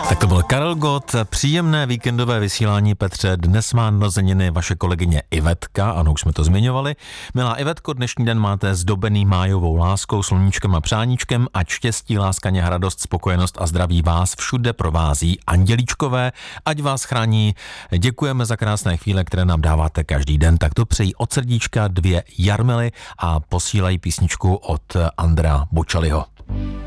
Tak to byl Karel Gott, příjemné víkendové vysílání, Petře. Dnes má narozeniny vaše kolegyně Ivetka, ano, už jsme to zmiňovali. Milá Ivetko, dnešní den máte zdobený májovou láskou, sluníčkem a přáníčkem, ať štěstí, láskaně, radost, spokojenost a zdraví vás všude provází andělíčkové, ať vás chrání. Děkujeme za krásné chvíle, které nám dáváte každý den. Tak to přejí od srdíčka 2 Jarmily a posílají písničku od Andrea Bocelliho.